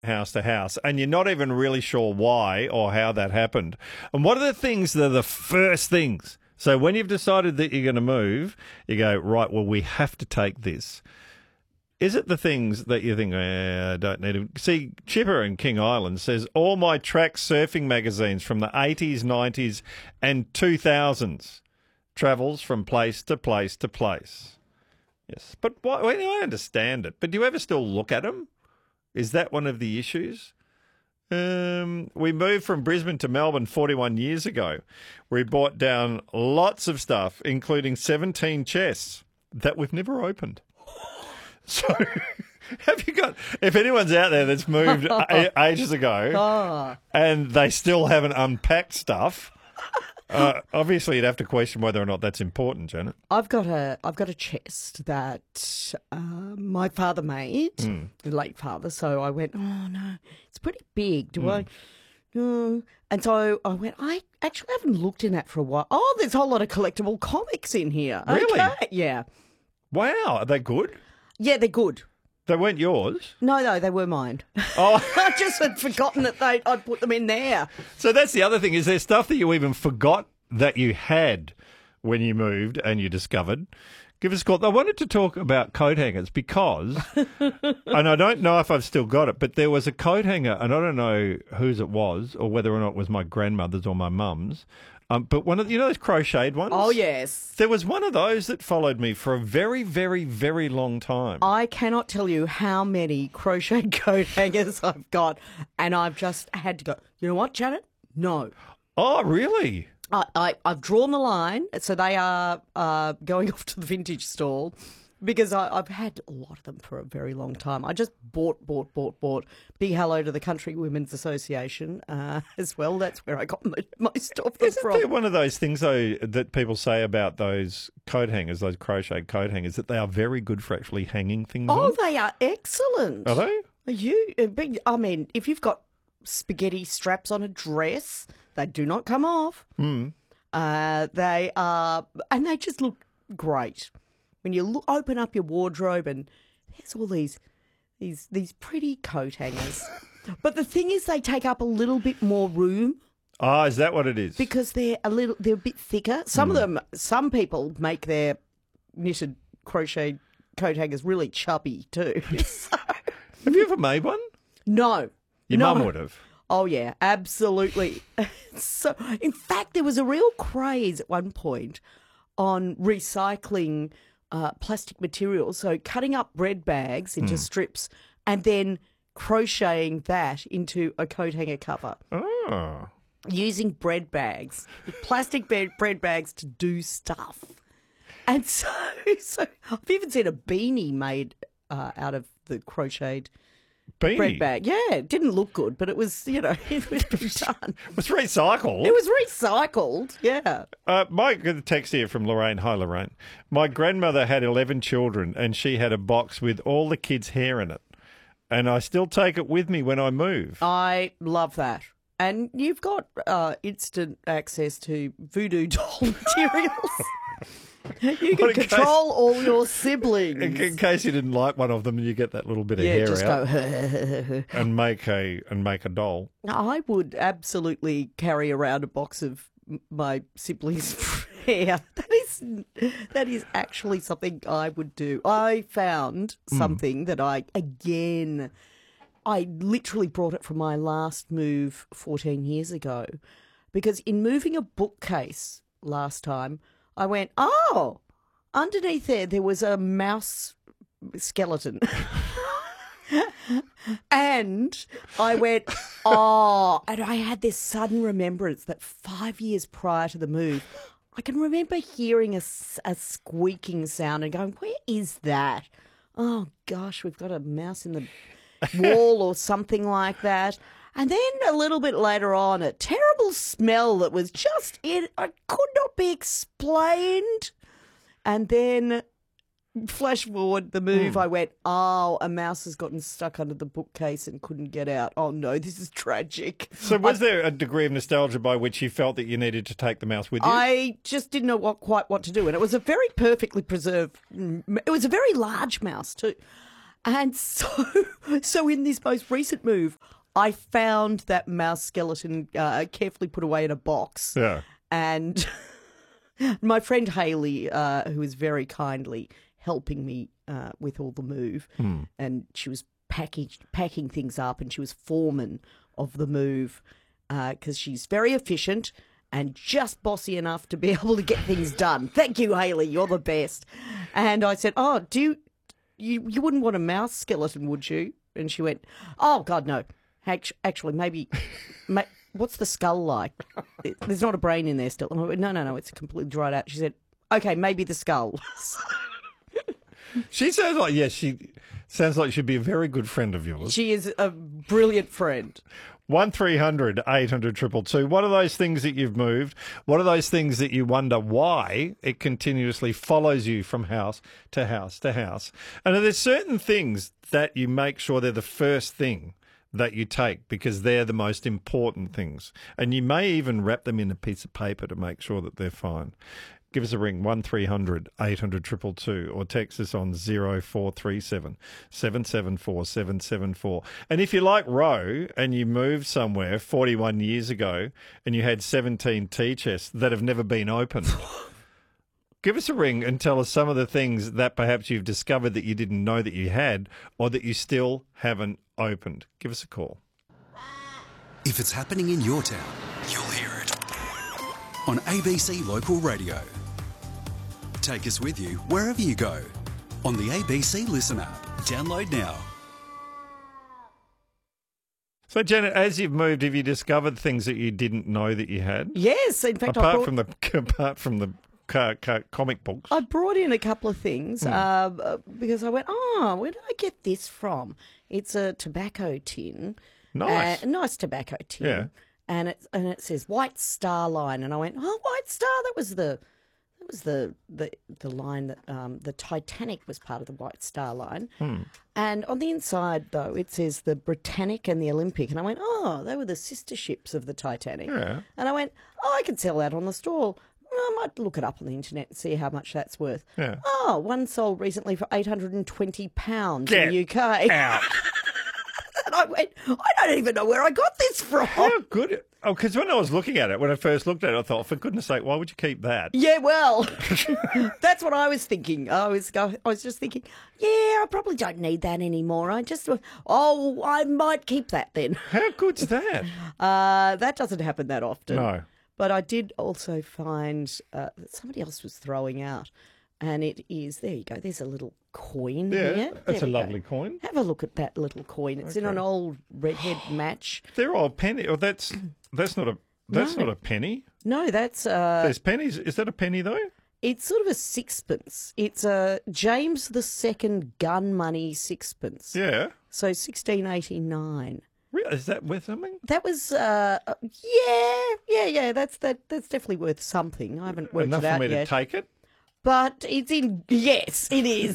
house to house, and you're not even really sure why or how that happened. And what are the things that are the first things? So when you've decided that you're going to move, you go, right, well, we have to take this. Is it the things that you think, I don't need to... See, Chipper in King Island says, all my track surfing magazines from the 80s, 90s and 2000s travels from place to place to place. Yes, but I understand it. But do you ever still look at them? Is that one of the issues? We moved from Brisbane to Melbourne 41 years ago. We brought down lots of stuff, including 17 chests that we've never opened. So, have you got, if anyone's out there that's moved ages ago and they still haven't unpacked stuff, obviously you'd have to question whether or not that's important, Janet. I've got a chest that my father made, the late father. So I went, oh no, it's pretty big. Do I? No. And so I went, I actually haven't looked in that for a while. Oh, there's a whole lot of collectible comics in here. Really? Okay. Yeah. Wow, are they good? Yeah, they're good. They weren't yours? No, they were mine. Oh. I just had forgotten that I'd put them in there. So that's the other thing. Is there stuff that you even forgot that you had when you moved and you discovered? Give us a call. I wanted to talk about coat hangers because, and I don't know if I've still got it, but there was a coat hanger, and I don't know whose it was or whether or not it was my grandmother's or my mum's. But one of those crocheted ones? Oh, yes. There was one of those that followed me for a very, very, very long time. I cannot tell you how many crochet coat hangers I've got, and I've just had to go, you know what, Janet? No. Oh, really? I've drawn the line, so they are going off to the vintage stall because I've had a lot of them for a very long time. I just bought. Big hello to the Country Women's Association as well. That's where I got most of them Isn't from. there one of those things, though, that people say about those coat hangers, those crochet coat hangers, that they are very good for actually hanging things on? Oh, they are excellent. Are they? I mean, if you've got spaghetti straps on a dress, they do not come off. They are, and they just look great. When you open up your wardrobe and there's all these pretty coat hangers. But the thing is, they take up a little bit more room. Oh, is that what it is? Because they're a bit thicker. Some people make their knitted crochet coat hangers really chubby too. So. Have you ever made one? No. Your mum would have. Oh, yeah, absolutely. So, in fact, there was a real craze at one point on recycling plastic materials, so cutting up bread bags into strips and then crocheting that into a coat hanger cover. Oh. Using bread bags, plastic bread bags to do stuff. And so I've even seen a beanie made out of the crocheted Beanie? bread bag. Yeah, it didn't look good, but it was, it was done. It was recycled. It was recycled, yeah. Mike, got a text here from Lorraine. Hi, Lorraine. My grandmother had 11 children and she had a box with all the kids' hair in it. And I still take it with me when I move. I love that. And you've got instant access to voodoo doll materials. You can control all your siblings. In case you didn't like one of them, you get that little bit of hair just out go, and make a doll. I would absolutely carry around a box of my siblings' hair. That is actually something I would do. I found something that I literally brought it from my last move 14 years ago, because in moving a bookcase last time, I went, oh, underneath there was a mouse skeleton. And I went, oh, and I had this sudden remembrance that 5 years prior to the move, I can remember hearing a squeaking sound and going, where is that? Oh, gosh, we've got a mouse in the wall or something like that. And then a little bit later on, a terrible smell that was just could not be explained. And then, flash forward the move, I went, oh, a mouse has gotten stuck under the bookcase and couldn't get out. Oh, no, this is tragic. So was there a degree of nostalgia by which you felt that you needed to take the mouse with you? I just didn't know quite what to do. And it was a very perfectly preserved, it was a very large mouse too. And so in this most recent move, I found that mouse skeleton carefully put away in a box. Yeah. And my friend Hayley, who was very kindly helping me with all the move, and she was packing things up, and she was foreman of the move because she's very efficient and just bossy enough to be able to get things done. Thank you, Hayley. You're the best. And I said, oh, you wouldn't want a mouse skeleton, would you? And she went, oh, God, no. Actually, maybe, what's the skull like? There's not a brain in there still. And I went, no, it's completely dried out. She said, okay, maybe the skull. She sounds like she'd be a very good friend of yours. She is a brilliant friend. 1300 800 222. What are those things that you've moved? What are those things that you wonder why it continuously follows you from house to house to house? And are there certain things that you make sure they're the first thing that you take because they're the most important things? And you may even wrap them in a piece of paper to make sure that they're fine. Give us a ring, 1300 800 222, or text us on 0437 774 774. And if you're like Ro and you moved somewhere 41 years ago and you had 17 tea chests that have never been opened, give us a ring and tell us some of the things that perhaps you've discovered that you didn't know that you had or that you still haven't opened. Give us a call. If it's happening in your town, you'll hear it on ABC Local Radio. Take us with you wherever you go on the ABC Listen app. Download now. So, Janet, as you've moved, have you discovered things that you didn't know that you had? Yes, in fact, apart from the comic books. I brought in a couple of things because I went, where did I get this from? It's a tobacco tin. Nice. Nice tobacco tin. Yeah. And it says White Star Line, and I went, White Star. That was the line that the Titanic was part of the White Star Line. And on the inside, though, it says the Britannic and the Olympic, and I went, they were the sister ships of the Titanic. Yeah. And I went, I could sell that on the stall. I might look it up on the internet and see how much that's worth. Yeah. One sold recently for £820 Get in the UK. out. And I went, I don't even know where I got this from. How good. Oh, because when I was looking at it, when I first looked at it, I thought, for goodness sake, why would you keep that? Yeah, well, that's what I was thinking. I was just thinking, I probably don't need that anymore. I might keep that then. How good's that? That doesn't happen that often. No. But I did also find that somebody else was throwing out, and it is, there you go, there's a little coin here. Yeah, that's a There we lovely go. coin. Have a look at that little coin. It's in an old redhead match. They're all penny. Oh, that's not a penny. No, that's There's pennies. Is that a penny though? it's sort of a sixpence. It's a James II gun money sixpence. Yeah. So 1689. Really? Is that worth something? That was yeah. That's definitely worth something. I haven't worked Enough it out for me yet. to take it? But it's in. Yes, it is.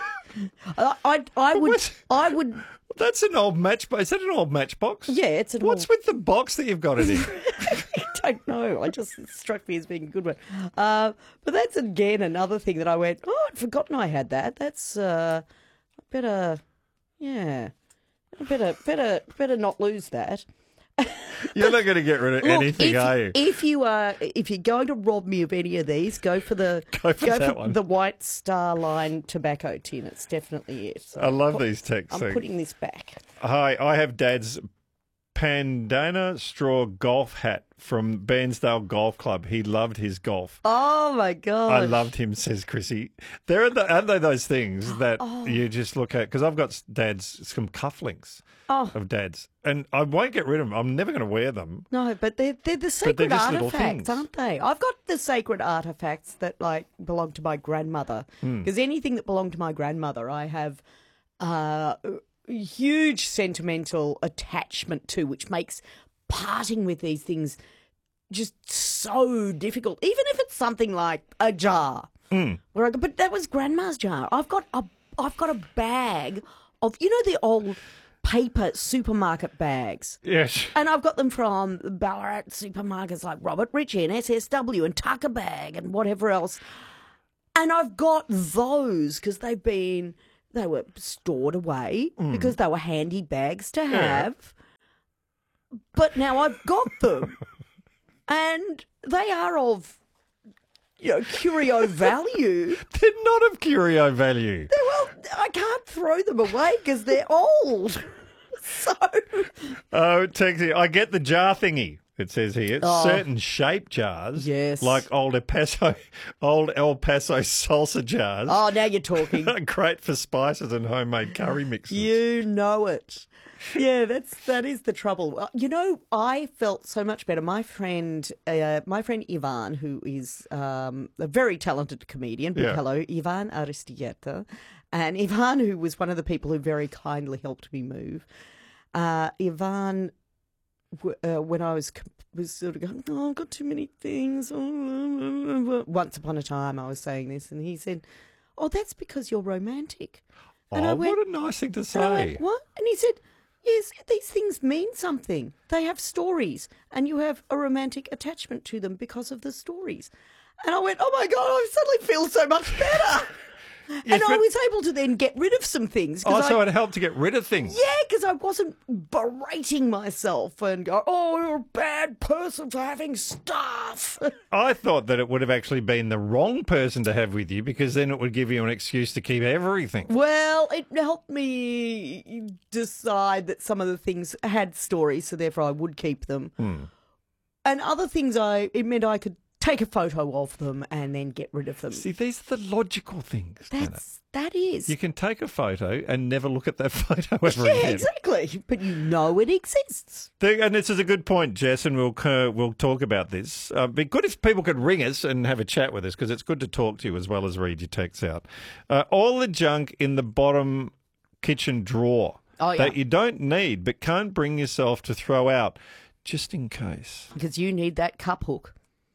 I would. That's an old matchbox. Is that an old matchbox? Yeah, it's an. What's with the box that you've got it in? I don't know. It struck me as being a good one. But that's again another thing that I went. Oh, I'd forgotten I had that. That's better. Yeah, better not lose that. You're not going to get rid of anything, are you? If you're going to rob me of any of these, go for the that one. the White Star Line tobacco tin. It's definitely it. So I love these texts. I'm putting this back. Hi, I have Dad's Pandana straw golf hat from Bairnsdale Golf Club. He loved his golf. Oh my god! I loved him, says Chrissy. Aren't they those things that you just look at? Because I've got Dad's some cufflinks of Dad's, and I won't get rid of them. I'm never going to wear them. No, but they're the sacred just little artifacts, things. aren't they? I've got the sacred artifacts that belong to my grandmother. Because anything that belonged to my grandmother, I have huge sentimental attachment to, which makes parting with these things just so difficult. Even if it's something like a jar, but that was Grandma's jar. I've got a bag of the old paper supermarket bags. Yes. And I've got them from Ballarat supermarkets like Robert Ritchie and SSW and Tucker Bag and whatever else. And I've got those because they've been They were stored away because they were handy bags to have. But now I've got them. And they are of, curio value. They're not of curio value. Well, I can't throw them away because they're old. So, Oh, Texie, I get the jar thingy. It says here certain shape jars, Yes. like old El Paso salsa jars, oh, now you're talking. are great for spices and homemade curry mixes. You know it. Yeah, that is the trouble. I felt so much better. My friend Ivan, who is a very talented comedian. Big hello, Ivan Aristieta. And Ivan, who was one of the people who very kindly helped me move. Ivan, when I was sort of going, I've got too many things. Once upon a time, I was saying this, and he said, that's because you're romantic. And I went, what a nice thing to and I say. went, what? And he said, yes, these things mean something. They have stories, and you have a romantic attachment to them because of the stories. And I went, oh my God, I suddenly feel so much better. And I was able to then get rid of some things. So it helped to get rid of things. Yeah, because I wasn't berating myself and go, you're a bad person for having stuff. I thought that it would have actually been the wrong person to have with you because then it would give you an excuse to keep everything. Well, it helped me decide that some of the things had stories, so therefore I would keep them. And other things, it meant I could take a photo of them and then get rid of them. See, these are the logical things. That is. You can take a photo and never look at that photo ever Yeah, again. exactly. But you know it exists. And this is a good point, Jess, and we'll talk about this. It'd be good if people could ring us and have a chat with us because it's good to talk to you as well as read your texts out. All the junk in the bottom kitchen drawer that you don't need but can't bring yourself to throw out just in case. Because you need that cup hook.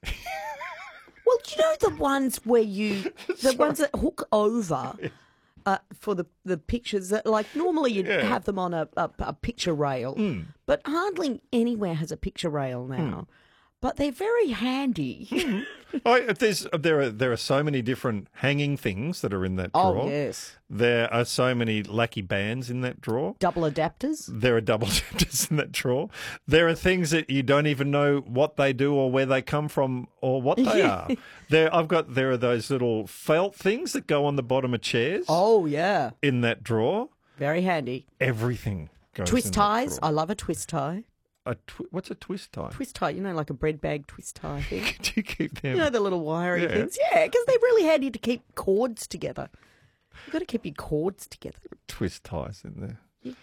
Well, the ones where the ones that hook over for the pictures that, like, normally you'd have them on a picture rail, but hardly anywhere has a picture rail now. But they're very handy. There are so many different hanging things that are in that drawer. Oh, yes. There are so many lucky bands in that drawer. Double adapters. There are double adapters in that drawer. There are things that you don't even know what they do or where they come from or what they are. There are those little felt things that go on the bottom of chairs. Oh, yeah. In that drawer. Very handy. Everything goes Twist in ties. that drawer. I love a twist tie. What's a twist tie? Twist tie, like a bread bag twist tie thing. Do you keep them? The little wiry things. Yeah, because they're really handy to keep cords together. You've got to keep your cords together. Twist ties in there.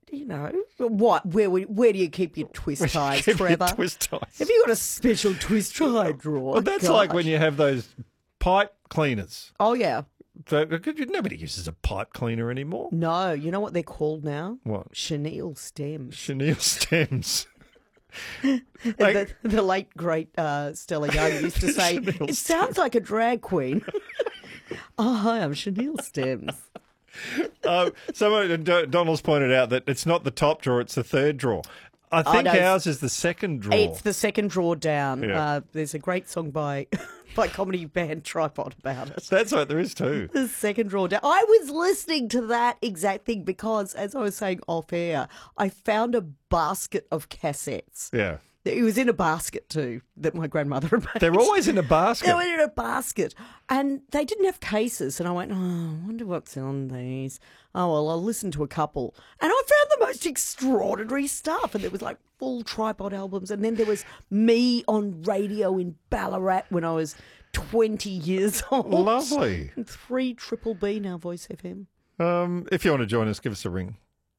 What? Where do you keep your twist ties, Keep your Trevor? twist ties. Have you got a special twist tie drawer? Well, that's like when you have those pipe cleaners. Oh, yeah. Nobody uses a pipe cleaner anymore. No, you know what they're called now? What? Chenille stems. Chenille stems. The late, great Stella Young used to say, it sounds like a drag queen. Hi, I'm Chenille stems. Donald's pointed out that it's not the top drawer, it's the third drawer. I think ours is the second drawer. It's the second drawer down. Yeah. There's a great song by comedy band Tripod about it. That's right, there is too. The second drawer down. I was listening to that exact thing because, as I was saying off air, I found a basket of cassettes. Yeah. It was in a basket too that my grandmother had made. They're always in a basket. They were in a basket. And they didn't have cases. And I went, I wonder what's on these. Oh, well, I'll listen to a couple. And I found the most extraordinary stuff. And there was like full Tripod albums. And then there was me on radio in Ballarat when I was 20 years old. Lovely. And 3 Triple B, now Voice FM. If you want to join us, give us a ring.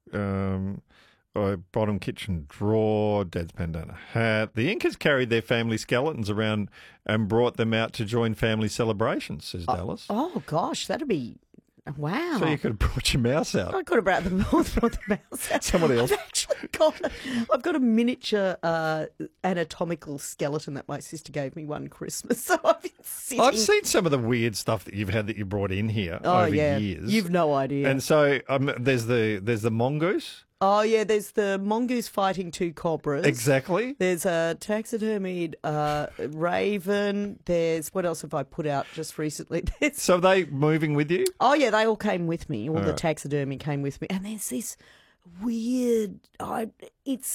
Bottom kitchen drawer, Dad's bandana hat. The Incas carried their family skeletons around and brought them out to join family celebrations, says Dallas. Oh, gosh, that'd be... Wow. So you could have brought your mouse out. I could have brought the mouse out. Somebody else. I've got a miniature anatomical skeleton that my sister gave me one Christmas. So I've been sitting... I've seen some of the weird stuff that you've had that you brought in here over years. You've no idea. And so there's the mongoose. Oh, yeah, there's the mongoose fighting two cobras. Exactly. There's a taxidermied raven. There's, what else have I put out just recently? So are they moving with you? Oh, yeah, they all came with me. All the right. taxidermy came with me. And there's this weird, it's